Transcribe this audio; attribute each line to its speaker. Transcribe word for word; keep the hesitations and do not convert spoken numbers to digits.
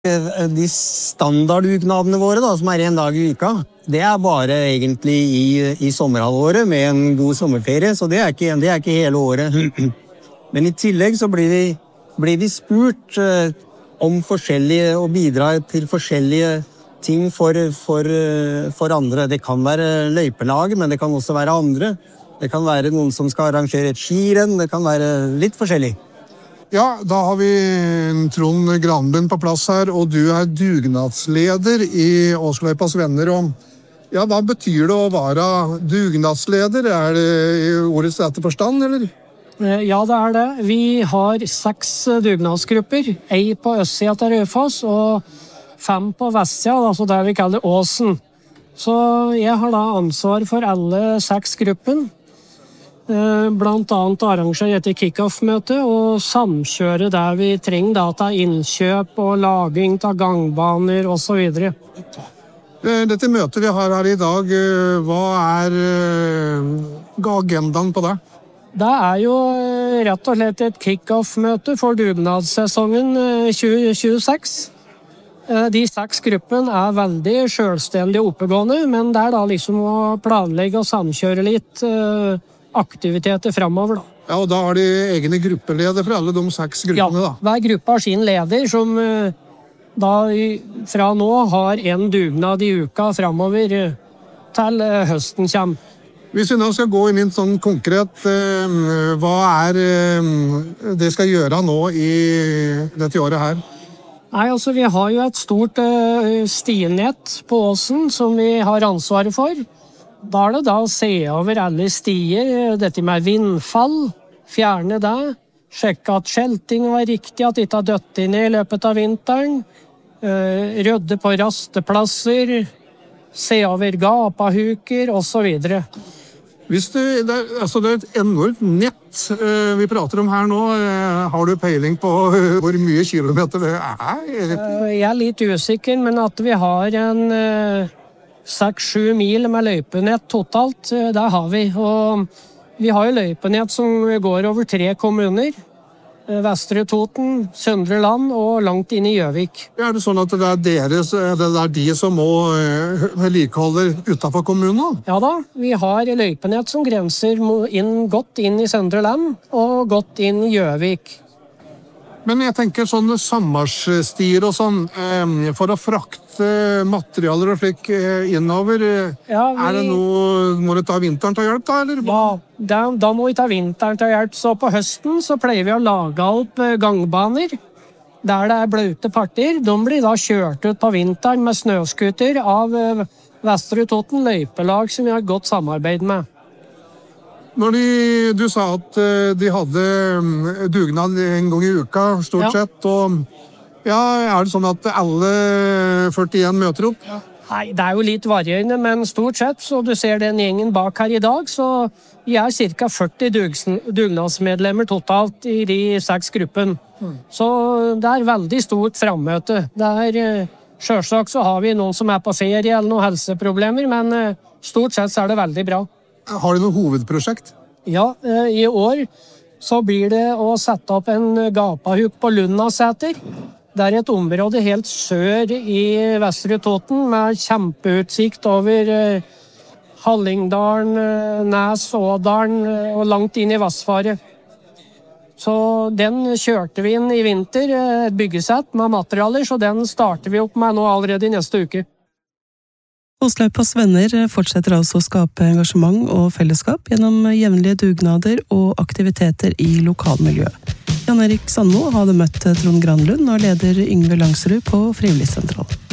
Speaker 1: De standardugnadene våre da, som er en dag i uka, det er bare egentlig i, i sommerhalvåret med en god sommerferie, så det er ikke, det er ikke hele året. Men i tillegg så blir vi, blir vi spurt eh, om forskjellige, og bidra til forskjellige ting for, for, for andre. Det kan være løypelag, men det kan også være andre. Det kan være noen som skal arrangere et skirenn, det kan være litt forskjellig.
Speaker 2: Ja, da har vi Trond Granlund på plass her, og du er dugnadsleder i Åsløypas venner. Og, ja, hva betyr det å være dugnadsleder? Er det i ordets rette forstand, eller?
Speaker 3: Ja, det er det. Vi har seks dugnadsgrupper, ei på østsida til Raufoss og fem på vestsida, altså det vi kaller Åsen. Så jeg har da ansvar for alle seks gruppen. Blant annet arrangere etter kick-off-møte og samkjøre der vi trenger data, innkjøp og laging av gangbaner og så videre.
Speaker 2: Dette møtet vi har her i dag, hva er agendaen på det?
Speaker 3: Det er jo rett og slett et kick-off-møte for dugnadssesongen tjue tjueseks. De seks gruppen er veldig selvstendige og oppegående, men det er da liksom å planlegge og samkjøre litt aktiviteter fremover da.
Speaker 2: Ja, og da har de egne gruppeleder for alle de seks gruppene da?
Speaker 3: Ja, hver gruppe har sin leder som da fra nå har en dugnad i uka fremover til høsten kommer.
Speaker 2: Hvis vi nå skal gå inn i en sånn konkret, hva er det skal gjøre nå i dette året her?
Speaker 3: Nei, altså vi har jo et stort stinett på Åsen som vi har ansvaret for. Da er det da å se over alle stier, dette med vindfall, fjerne det, sjekke at skjelting var riktig, at det ikke har dødt inn i løpet av vinteren, rydde på rasteplasser, se over gapahuker og så videre.
Speaker 2: Hvis det, det, er, altså det er et enormt nett vi prater om her nå, har du peiling på hvor mye kilometer det er?
Speaker 3: Jeg er litt usikker, men at vi har en seks-sju mil med løypenett totalt, det har vi. Og vi har jo løypenett som går over tre kommuner. Vestre Toten, Søndre Land og langt inn i Gjøvik.
Speaker 2: Er det sånn at det er, deres, det er de som må vedlikeholde utenfor kommunen?
Speaker 3: Ja da, vi har løypenett som grenser inn, godt inn i Søndre Land og godt inn i Gjøvik.
Speaker 2: Men jeg tenker sånne sammarsstier og sånn, for å frakte materialer og slik innover, ja, vi... er det noe, må du ta vinteren til hjelp da, eller?
Speaker 3: Ja, da, da må vi ta vinteren til hjelp. Så på høsten så pleier vi å lage opp gangbaner, der det er bløte parter. De blir da kjørt ut på vinteren med snøskuter av Vestre Toten løypelag som vi har godt samarbeid med.
Speaker 2: Når de, du sa at de hadde dugnad en gang i uka, stort ja. sett, og ja, er det sånn at alle førtien møter opp? Ja.
Speaker 3: Nei, det er jo litt varierende, men stort sett, så du ser den gjengen bak her i dag, så vi er cirka førti dugnadsmedlemmer totalt i de seks gruppen. Mm. Så det er veldig stort fremmøte. Det er, selvsagt så har vi noen som er på ferie eller noen helseproblemer, men stort sett så er det veldig bra.
Speaker 2: Har du noe hovedprosjekt?
Speaker 3: Ja, i år så blir det å sette opp en gapahuk på Lundaseter. Det er et område helt sør i Vestre Toten med kjempeutsikt over Hallingdalen, Næs, Ådalen og langt inn i Vassfaret. Så den kjørte vi inn i vinter, et byggesett med materialer, så den starter vi opp med nå allerede i neste uke.
Speaker 4: Åsløypas venner fortsetter altså å skape engasjement og fellesskap gjennom jevnlige dugnader og aktiviteter i lokalmiljøet. Jan Erik Sandmo hadde møtt Trond Granlund og leder Yngve Langsrud på Frivilligsentralen.